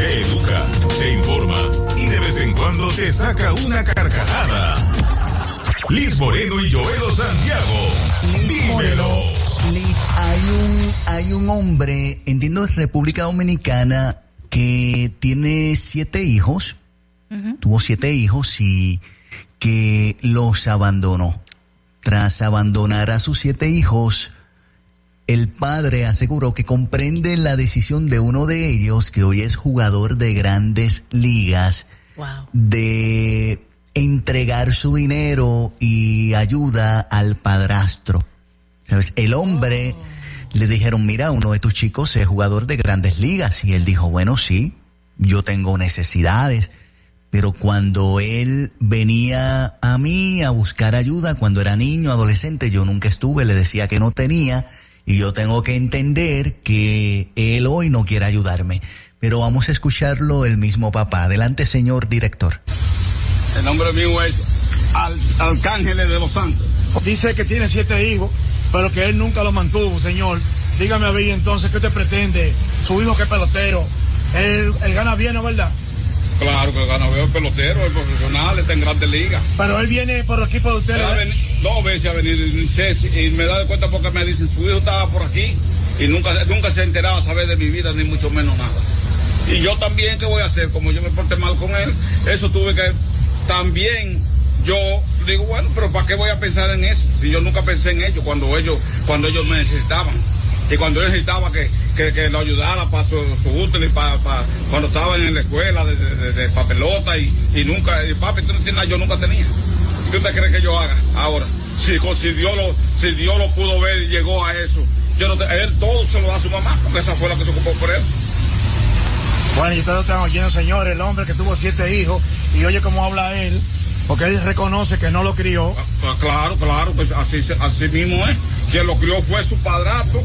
te educa, te informa y de vez en cuando te saca una carcajada. Liz Moreno y Joel Santiago. Dímelo. Liz, hay un hombre, entiendo, en República Dominicana que tiene 7 hijos. Tuvo 7 hijos y que los abandonó. Tras abandonar a sus 7 hijos, el padre aseguró que comprende la decisión de uno de ellos, que hoy es jugador de Grandes Ligas, de entregar su dinero y ayuda al padrastro. ¿Sabes? El hombre le dijeron, mira, uno de tus chicos es jugador de Grandes Ligas. Y él dijo, bueno, sí, yo tengo necesidades. Pero cuando él venía a mí a buscar ayuda, cuando era niño, adolescente, yo nunca estuve, le decía que no tenía. Y yo tengo que entender que él hoy no quiere ayudarme. Pero vamos a escucharlo el mismo papá. Adelante, señor director. El nombre mío es Arcángeles de los Santos. Dice que tiene 7 hijos, pero que él nunca los mantuvo, señor. Dígame a mí entonces, ¿qué usted pretende? Su hijo que es pelotero. Él gana bien, ¿no, verdad? Claro que gana bien, el pelotero, el profesional, está en Grandes Ligas. Pero él viene por el equipo de ustedes. 2 veces ha venido y me da de cuenta porque me dicen, su hijo estaba por aquí y nunca se enteraba a saber de mi vida, ni mucho menos nada. Y yo también, ¿qué voy a hacer? Como yo me porté mal con él, eso tuve que... También yo digo, bueno, pero ¿para qué voy a pensar en eso? Si yo nunca pensé en ellos cuando ellos me necesitaban. Y cuando él necesitaba que lo ayudara para su útil y para cuando estaba en la escuela de pelota y nunca, y papi, tú no tienes nada, yo nunca tenía. ¿Qué usted cree que yo haga ahora? Si Dios lo pudo ver y llegó a eso, él todo se lo da a su mamá, porque esa fue la que se ocupó por él. Bueno, y ustedes están oyendo, señor, el hombre que tuvo 7 hijos, y oye cómo habla él, porque él reconoce que no lo crió. Claro, pues así mismo es. Quien lo crió fue su padrastro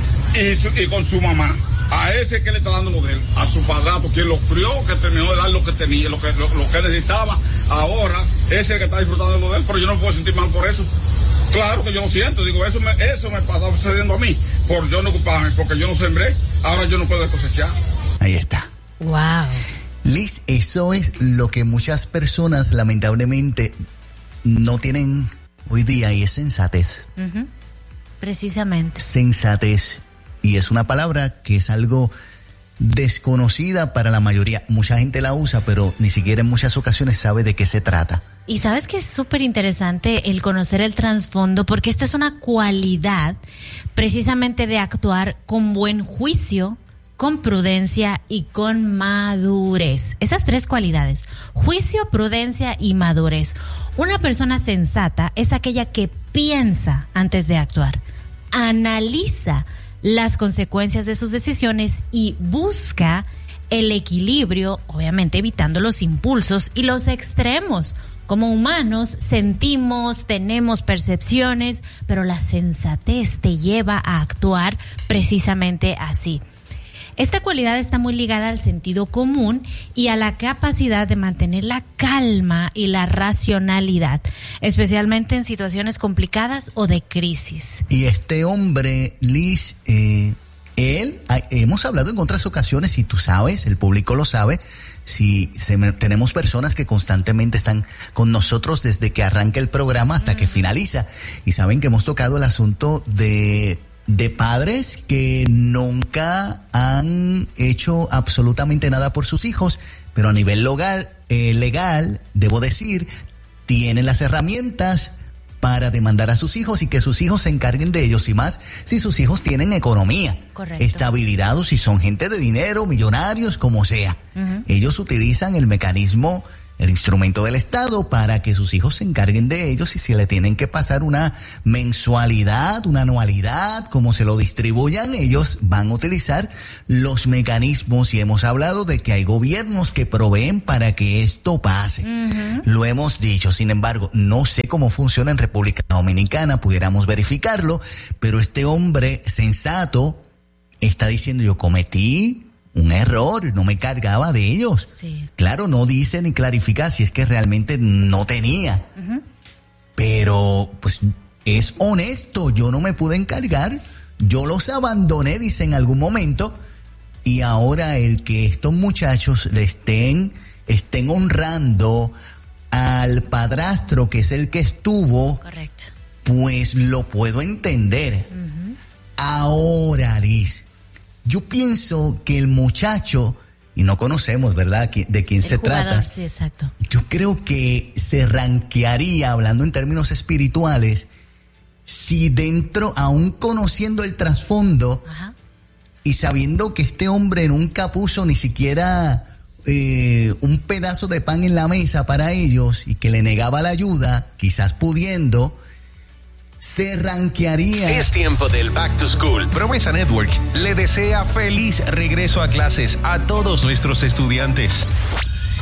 y con su mamá. A ese que le está dando lo de él, a su padrastro, quien lo crió, que terminó de dar lo que tenía, lo que necesitaba. Ahora, ese es el que está disfrutando de lo de él, pero yo no me puedo sentir mal por eso. Claro que yo lo siento, digo, eso me está sucediendo a mí, por yo no ocuparme, porque yo no sembré, ahora yo no puedo cosechar. Ahí está. Wow. Liz, eso es lo que muchas personas lamentablemente no tienen hoy día, y es sensatez. Precisamente. Sensatez. Y es una palabra que es algo desconocida para la mayoría. Mucha gente la usa, pero ni siquiera en muchas ocasiones sabe de qué se trata. Y sabes que es súper interesante el conocer el trasfondo, porque esta es una cualidad precisamente de actuar con buen juicio, con prudencia y con madurez. Esas 3 cualidades: juicio, prudencia y madurez. Una persona sensata es aquella que piensa antes de actuar, analiza las consecuencias de sus decisiones y busca el equilibrio, obviamente evitando los impulsos y los extremos. Como humanos sentimos, tenemos percepciones, pero la sensatez te lleva a actuar precisamente así. Esta cualidad está muy ligada al sentido común y a la capacidad de mantener la calma y la racionalidad, especialmente en situaciones complicadas o de crisis. Y este hombre, Liz, hemos hablado en otras ocasiones, y tú sabes, el público lo sabe, tenemos personas que constantemente están con nosotros desde que arranca el programa hasta que finaliza, y saben que hemos tocado el asunto de padres que nunca han hecho absolutamente nada por sus hijos, pero a nivel legal, debo decir, tienen las herramientas para demandar a sus hijos y que sus hijos se encarguen de ellos, y más si sus hijos tienen economía, correcto, estabilidad, o si son gente de dinero, millonarios, como sea. Ellos utilizan el mecanismo, el instrumento del Estado, para que sus hijos se encarguen de ellos, y si le tienen que pasar una mensualidad, una anualidad, como se lo distribuyan, ellos van a utilizar los mecanismos, y hemos hablado de que hay gobiernos que proveen para que esto pase. Lo hemos dicho. Sin embargo, no sé cómo funciona en República Dominicana, pudiéramos verificarlo, pero este hombre sensato está diciendo, yo cometí un error, no me cargaba de ellos. Sí. Claro, no dice ni clarifica si es que realmente no tenía. Pero, pues, es honesto, yo no me pude encargar, yo los abandoné, dice, en algún momento, y ahora el que estos muchachos le estén honrando al padrastro, que es el que estuvo, correcto, pues lo puedo entender. Uh-huh. Ahora, Liz, yo pienso que el muchacho, y no conocemos, ¿verdad?, de quién se trata. Sí, exacto. Yo creo que se ranquearía, hablando en términos espirituales, si dentro, aún conociendo el trasfondo, ajá, y sabiendo que este hombre nunca puso ni siquiera un pedazo de pan en la mesa para ellos y que le negaba la ayuda, quizás pudiendo, se ranquearía. Es tiempo del Back to School. Promesa Network le desea feliz regreso a clases a todos nuestros estudiantes.